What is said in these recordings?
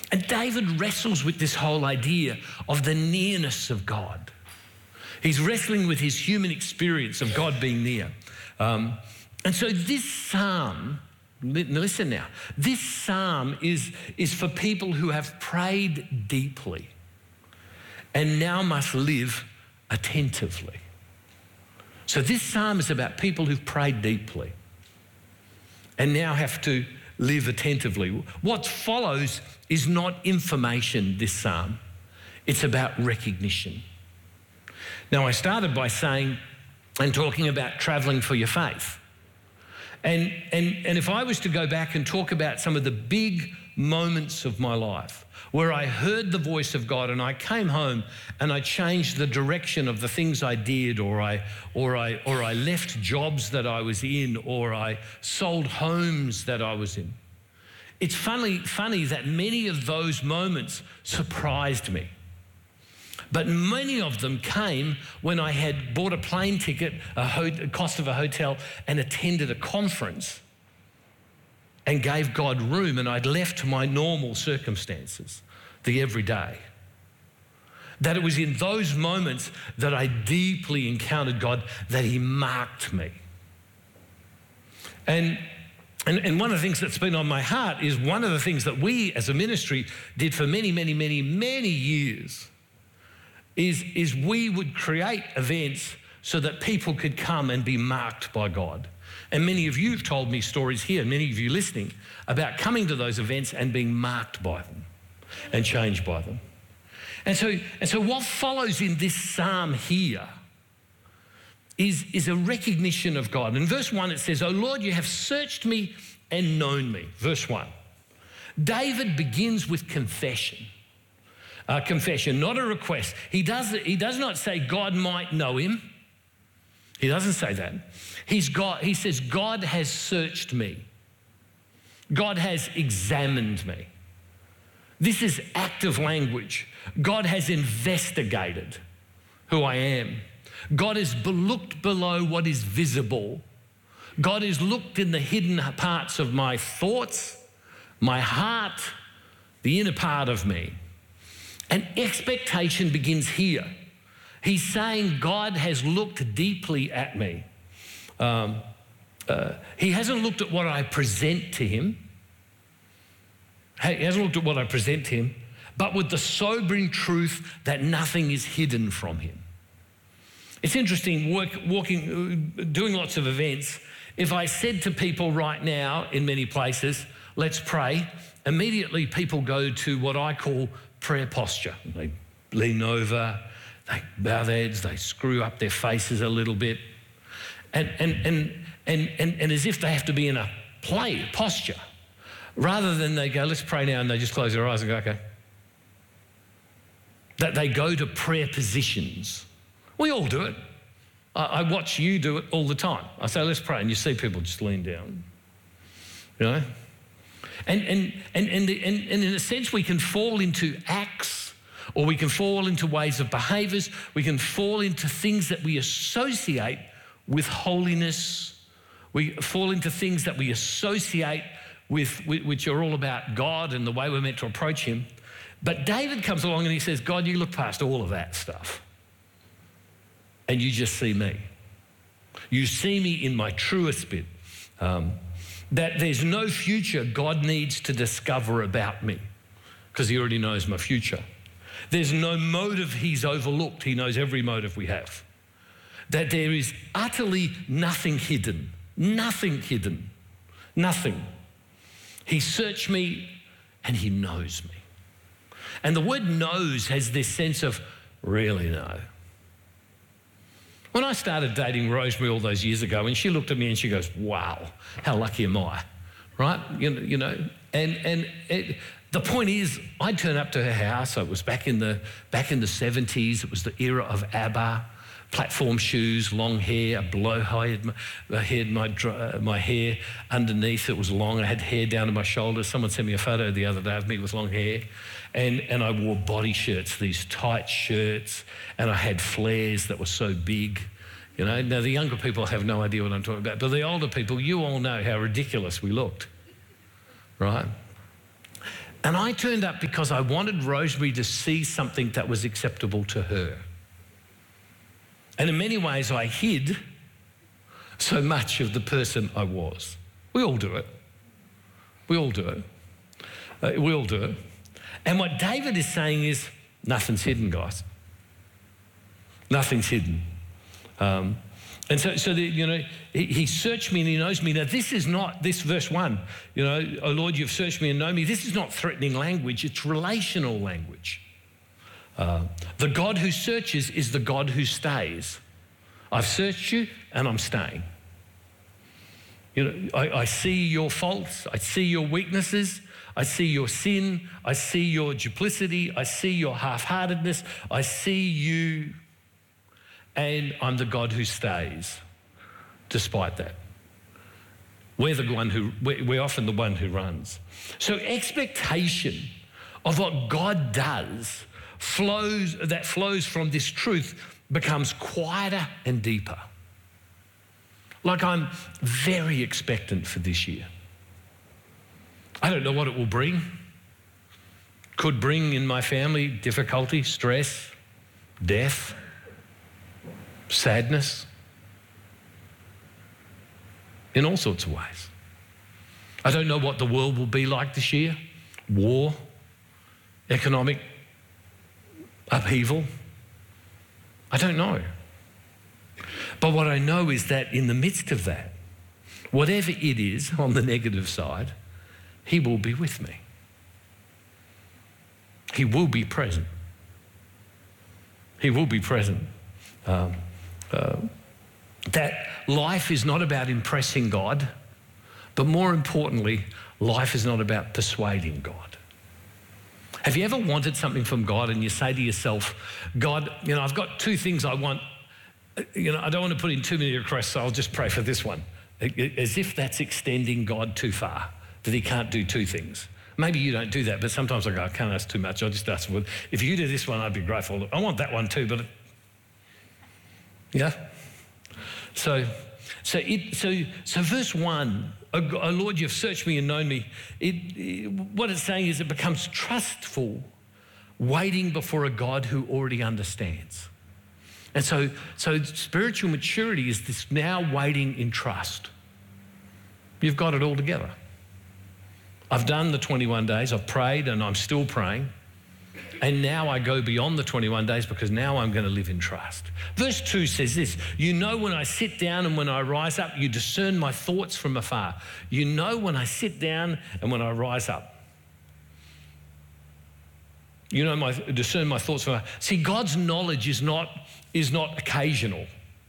And David wrestles with this whole idea of the nearness of God. He's wrestling with his human experience of God being near. And so this psalm, listen now, this psalm is for people who have prayed deeply and now must live attentively. So this psalm is about people who've prayed deeply and now have to live attentively. What follows is not information, this psalm. It's about recognition. Now, I started by saying and talking about travelling for your faith. And if I was to go back and talk about some of the big moments of my life where I heard the voice of God and I came home and I changed the direction of the things I did, or I left jobs that I was in, or I sold homes that I was in. It's funny that many of those moments surprised me. But many of them came when I had bought a plane ticket, a cost of a hotel, and attended a conference and gave God room, and I'd left my normal circumstances, the everyday. That it was in those moments that I deeply encountered God, that he marked me. And one of the things that's been on my heart is one of the things that we as a ministry did for many, many, many, many years is we would create events so that people could come and be marked by God. And many of you have told me stories here, many of you listening, about coming to those events and being marked by them and changed by them. And so what follows in this psalm here is a recognition of God. In verse 1 it says, "O Lord, you have searched me and known me." Verse 1. David begins with confession. Confession, not a request. He does not say God might know him. He doesn't say that. He says God has searched me. God has examined me. This is active language. God has investigated who I am. God has looked below what is visible. God has looked in the hidden parts of my thoughts, my heart, the inner part of me. And expectation begins here. He's saying God has looked deeply at me. He hasn't looked at what I present to him. He hasn't looked at what I present to him, but with the sobering truth that nothing is hidden from him. It's interesting, doing lots of events. If I said to people right now in many places, let's pray, immediately people go to what I call prayer posture. They lean over, they bow their heads, they screw up their faces a little bit, and as if they have to be in a posture, rather than they go, let's pray now, and they just close their eyes and go, okay. That they go to prayer positions. We all do it. I watch you do it all the time. I say, let's pray, and you see people just lean down, you know? And in a sense, we can fall into acts, or we can fall into ways of behaviours. We can fall into things that we associate with holiness. We fall into things that we associate with which are all about God and the way we're meant to approach him. But David comes along and he says, God, you look past all of that stuff and you just see me. You see me in my truest bit. That there's no future God needs to discover about me because he already knows my future. There's no motive he's overlooked. He knows every motive we have. That there is utterly nothing hidden. Nothing hidden. Nothing. He searched me and he knows me. And the word knows has this sense of really know. When I started dating Rosemary all those years ago, and she looked at me and she goes, wow, how lucky am I, right? You know, the point is, I'd turn up to her house. It was back in the 70s. It was the era of ABBA, platform shoes, long hair, a blowhide. I had my hair underneath. It was long. I had hair down to my shoulders. Someone sent me a photo the other day of me with long hair. And I wore body shirts, these tight shirts, and I had flares that were so big. You know, now the younger people have no idea what I'm talking about, but the older people, you all know how ridiculous we looked, right? And I turned up because I wanted Rosemary to see something that was acceptable to her. And in many ways, I hid so much of the person I was. We all do it. We all do it. We all do it. And what David is saying is, nothing's hidden, guys. Nothing's hidden. And so he searched me and he knows me. Now, this is not, this verse 1, oh Lord, you've searched me and know me. This is not threatening language, it's relational language. The God who searches is the God who stays. I've searched you and I'm staying. I see your faults, I see your weaknesses, I see your sin, I see your duplicity, I see your half-heartedness, I see you, and I'm the God who stays despite that. We're often the one who runs. So expectation of what God does flows from this truth becomes quieter and deeper. Like, I'm very expectant for this year. I don't know what it will bring. Could bring in my family difficulty, stress, death, sadness, in all sorts of ways. I don't know what the world will be like this year. War, economic upheaval. I don't know. But what I know is that in the midst of that, whatever it is on the negative side, he will be with me. He will be present. He will be present. That life is not about impressing God, but more importantly, life is not about persuading God. Have you ever wanted something from God and you say to yourself, God, I've got two things I want. I don't want to put in too many requests, so I'll just pray for this one. As if that's extending God too far, that he can't do two things. Maybe you don't do that, but sometimes I go, I can't ask too much. I'll just ask for, if you do this one, I'd be grateful. I want that one too, but yeah. So verse 1, oh Lord, you've searched me and known me. What it's saying is it becomes trustful, waiting before a God who already understands. And so spiritual maturity is this now waiting in trust. You've got it all together. I've done the 21 days, I've prayed and I'm still praying. And now I go beyond the 21 days because now I'm going to live in trust. Verse 2 says this, you know when I sit down and when I rise up, you discern my thoughts from afar. You know when I sit down and when I rise up. Discern my thoughts from afar. See, God's knowledge is not occasional.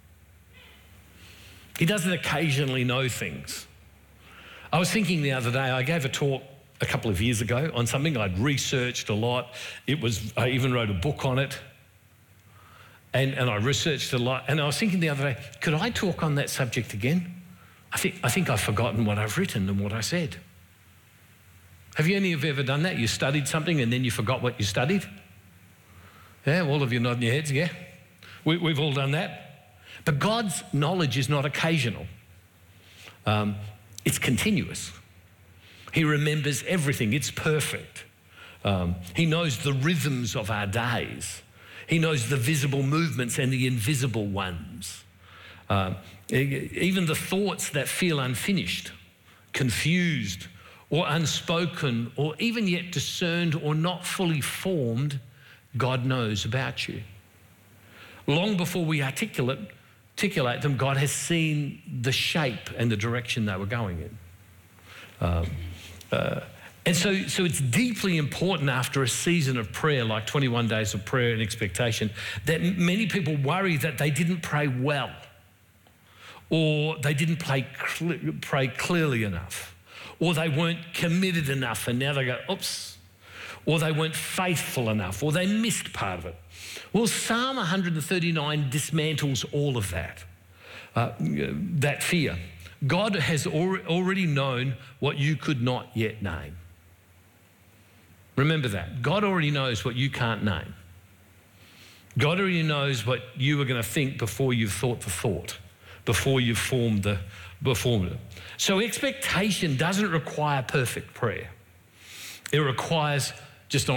He doesn't occasionally know things. I was thinking the other day, I gave a talk a couple of years ago on something I'd researched a lot. I even wrote a book on it. And I researched a lot. And I was thinking the other day, could I talk on that subject again? I think I've forgotten what I've written and what I said. Have you any of you ever done that? You studied something and then you forgot what you studied? Yeah, all of you nodding your heads, yeah. We've all done that. But God's knowledge is not occasional. It's continuous. He remembers everything. It's perfect. He knows the rhythms of our days. He knows the visible movements and the invisible ones. Even the thoughts that feel unfinished, confused, or unspoken, or even yet discerned or not fully formed, God knows about you. Long before we articulate them, God has seen the shape and the direction they were going in. And so it's deeply important after a season of prayer, like 21 days of prayer and expectation, that many people worry that they didn't pray well, or they didn't pray clearly enough, or they weren't committed enough and now they go, oops, or they weren't faithful enough, or they missed part of it. Well, Psalm 139 dismantles all of that fear. God has already known what you could not yet name. Remember that. God already knows what you can't name. God already knows what you were going to think before you've thought the thought, before you've formed it. So expectation doesn't require perfect prayer. It requires just